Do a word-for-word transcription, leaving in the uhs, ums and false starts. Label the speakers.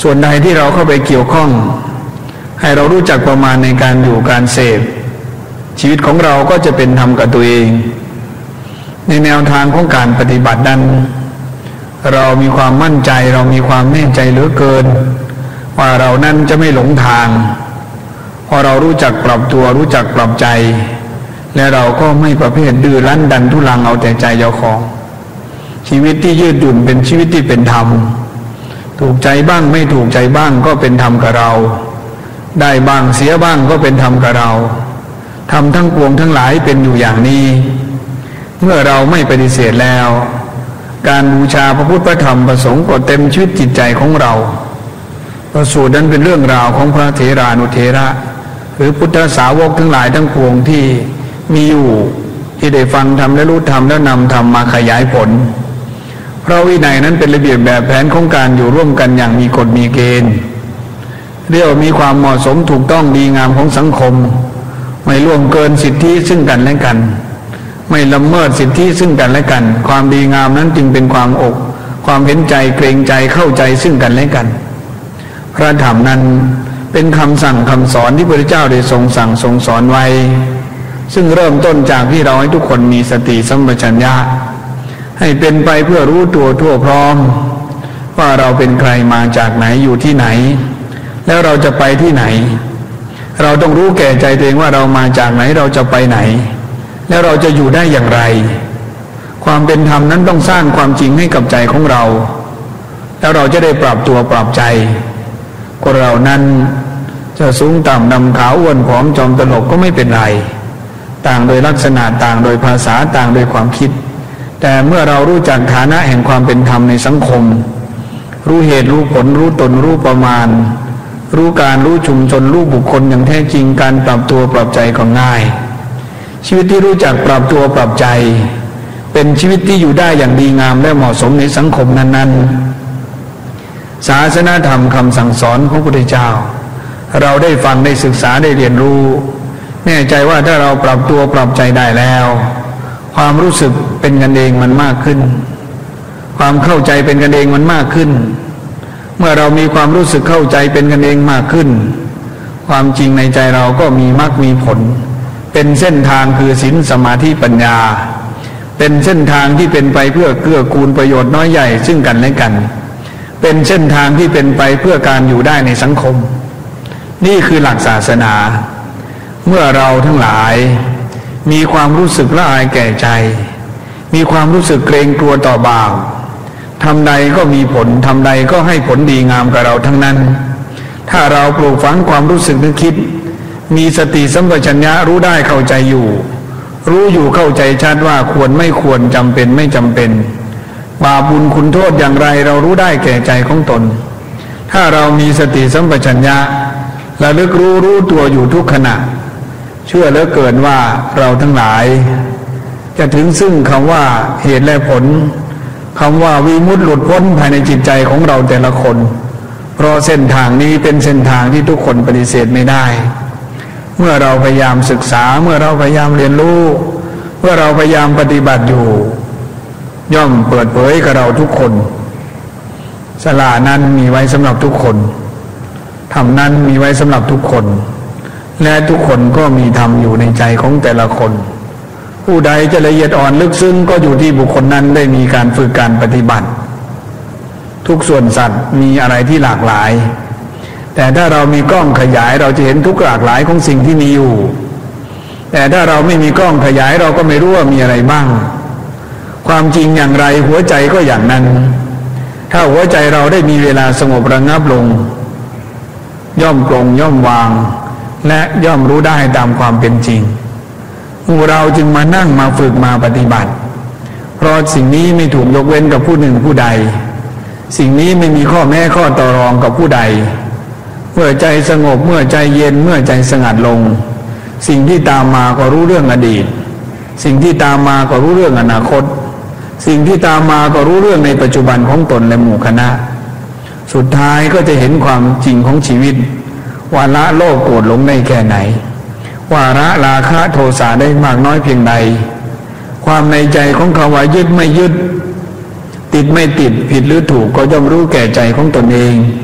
Speaker 1: ส่วนใดที่เราเข้าไปเกี่ยวข้องให้เรารู้จักประมาณในการอยู่การเสพชีวิตของเราก็จะเป็นธรรมกับตัวเองในแนวทางของการปฏิบัตินั้นเรามีความมั่นใจเรามีความแน่ใจเหลือเกินว่าเรานั้นจะไม่หลงทางพอเรารู้จักปรับตัวรู้จักปรับใจและเราก็ไม่ประเภทดื้อรั้นดันทุรังเอาแต่ใจเจ้าของชีวิตที่ยืดหยุ่นเป็นชีวิตที่เป็นธรรมถูกใจบ้างไม่ถูกใจบ้างก็เป็นธรรมกับเราได้บ้างเสียบ้างก็เป็นธรรมกับเราธรรมทั้งปวงทั้งหลายเป็นอยู่อย่างนี้เมื่อเราไม่ปฏิเสธแล้วการบูชาพระพุทธพระธรรมพระสงฆ์ก็เต็มชีวิตจิตใจของเราพระสูตรนั้นเป็นเรื่องราวของพระเถรานุเถระหรือพุทธสาวกทั้งหลายทั้งปวงที่มีอยู่ที่ได้ฟังธรรมและรู้ธรรมแล้วนำธรรมมาขยายผลเพราะวินัยนั้นเป็นระเบียบแบบแผนของการอยู่ร่วมกันอย่างมีกฎมีเกณฑ์เรียกว่ามีความเหมาะสมถูกต้องดีงามของสังคมไม่ล่วงเกินสิทธิซึ่งกันและกันไม่ละเมิดสิทธิซึ่งกันและกันความดีงามนั้นจึงเป็นความอกความเห็นใจเกรงใจเข้าใจซึ่งกันและกันพระธรรมนั้นเป็นคำสั่งคำสอนที่พระพุทธเจ้าได้ทรงสั่งทรงสอนไว้ซึ่งเริ่มต้นจากที่เราให้ทุกคนมีสติสัมปชัญญะให้เป็นไปเพื่อรู้ตัวทั่วพร้อมว่าเราเป็นใครมาจากไหนอยู่ที่ไหนแล้วเราจะไปที่ไหนเราต้องรู้แก่ใจตัวเองว่าเรามาจากไหนเราจะไปไหนแล้วเราจะอยู่ได้อย่างไรความเป็นธรรมนั้นต้องสร้างความจริงให้กับใจของเราแล้วเราจะได้ปรับตัวปรับใจคนเรานั้นจะสูงต่ำดำขาวอ้วนผอมจอมตลกก็ไม่เป็นไรต่างโดยลักษณะต่างโดยภาษาต่างโดยความคิดแต่เมื่อเรารู้จักฐานะแห่งความเป็นธรรมในสังคมรู้เหตุรู้ผลรู้ตนรู้ประมาณรู้การรู้ชุมชนรู้บุคคลอย่างแท้จริงการปรับตัวปรับใจก็ง่ายชีวิตที่รู้จักปรับตัวปรับใจเป็นชีวิตที่อยู่ได้อย่างดีงามและเหมาะสมในสังคมนั้นๆศาสนธรรมคำสั่งสอนของพระพุทธเจ้าเราได้ฟังได้ศึกษาได้เรียนรู้แน่ใจว่าถ้าเราปรับตัวปรับใจได้แล้วความรู้สึกเป็นกันเองมันมากขึ้นความเข้าใจเป็นกันเองมันมากขึ้นเมื่อเรามีความรู้สึกเข้าใจเป็นกันเองมากขึ้นความจริงในใจเราก็มีมรรคมีผลเป็นเส้นทางคือศีลสมาธิปัญญาเป็นเส้นทางที่เป็นไปเพื่อเกื้อกูลประโยชน์น้อยใหญ่ซึ่งกันและกันเป็นเส้นทางที่เป็นไปเพื่อการอยู่ได้ในสังคมนี่คือหลักศาสนาเมื่อเราทั้งหลายมีความรู้สึกละอายแก่ใจมีความรู้สึกเกรงกลัวต่อบาปทำใดก็มีผลทำใดก็ให้ผลดีงามกับเราทั้งนั้นถ้าเราปลูกฝังความรู้สึกนึกคิดมีสติสัมปชัญญะรู้ได้เข้าใจอยู่รู้อยู่เข้าใจชัดว่าควรไม่ควรจำเป็นไม่จำเป็นบาปบุญคุณโทษอย่างไรเรารู้ได้แก่ใจของตนถ้าเรามีสติสัมปชัญญะระลึกรู้รู้ตัวอยู่ทุกขณะเชื่อเหลือเกินว่าเราทั้งหลายจะถึงซึ่งคำว่าเหตุและผลคำว่าวิมุตติหลุดพ้นภายในจิตใจของเราแต่ละคนเพราะเส้นทางนี้เป็นเส้นทางที่ทุกคนปฏิเสธไม่ได้เมื่อเราพยายามศึกษาเมื่อเราพยายามเรียนรู้เมื่อเราพยายามปฏิบัติอยู่ย่อมเปิดเผยกับเราทุกคนศาลานั้นมีไว้สำหรับทุกคนธรรมนั้นมีไว้สำหรับทุกคนและทุกคนก็มีธรรมอยู่ในใจของแต่ละคนผู้ใดจะละเอียดอ่อนลึกซึ้งก็อยู่ที่บุคคลนั้นได้มีการฝึกการปฏิบัติทุกส่วนสัตว์มีอะไรที่หลากหลายแต่ถ้าเรามีกล้องขยายเราจะเห็นทุกหลากหลายของสิ่งที่มีอยู่แต่ถ้าเราไม่มีกล้องขยายเราก็ไม่รู้ว่ามีอะไรบ้างความจริงอย่างไรหัวใจก็อย่างนั้นถ้าหัวใจเราได้มีเวลาสงบระงับลงย่อมปลงย่อมวางและย่อมรู้ได้ตามความเป็นจริงเราจึงมานั่งมาฝึกมาปฏิบัติเพราะสิ่งนี้ไม่ถูกยกเว้นกับผู้หนึ่งผู้ใดสิ่งนี้ไม่มีข้อแม้ข้อต่อรองกับผู้ใดเมื่อใจสงบเมื่อใจเย็นเมื่อใจสงัดลงสิ่งที่ตามมาก็รู้เรื่องอดีตสิ่งที่ตามมาก็รู้เรื่องอนาคตสิ่งที่ตามมาก็รู้เรื่องในปัจจุบันของตนและหมู่คณะสุดท้ายก็จะเห็นความจริงของชีวิตว่าละโลภโกรธหลงได้แค่ไหนว่าละราคะโทสะได้มากน้อยเพียงใดความในใจของเขาว่ายึดไม่ยึดติดไม่ติดผิดหรือถูกก็ย่อมรู้แก่ใจของตนเอง